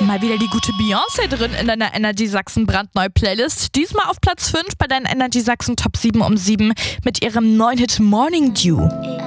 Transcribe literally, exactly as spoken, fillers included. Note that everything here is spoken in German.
mal wieder die gute Beyoncé drin in deiner Energy Sachsen brandneue Playlist. Diesmal auf Platz fünf bei deinen Energy Sachsen Top sieben um sieben mit ihrem neuen Hit Morning Dew.